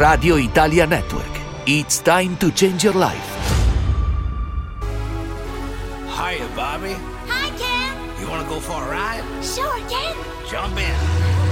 Radio Italia Network. It's time to change your life. Hiya, Bobby. Hi, Ken. You want to go for a ride? Sure, Ken. Jump in.